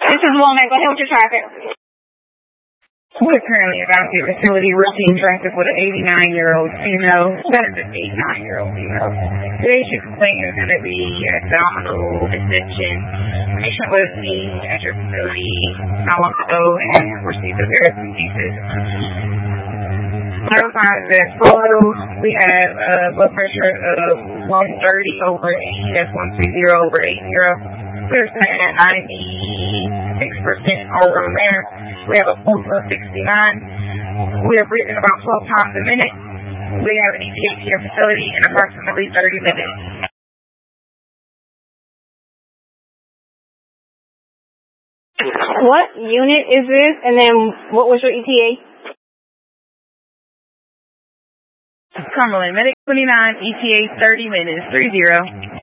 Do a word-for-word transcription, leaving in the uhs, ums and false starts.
This is Womack. Go ahead with your traffic. We're currently about to the facility routine traffic with an eighty-nine-year-old female, that's an eighty-nine-year-old female. Today's complaint is going to be abdominal distension. Patient was seen at your facility not long ago and received a paracentesis. Vital signs that follow, we have uh, blood pressure of one thirty over eighty, that's one thirty over eighty. We're sitting at ninety-six percent over there. We have a pulse of sixty-nine. We are breathing about twelve times a minute. We have an E T A to your facility in approximately thirty minutes. What unit is this? And then what was your E T A? Cumberland, Medic twenty-nine, E T A thirty minutes, three zero.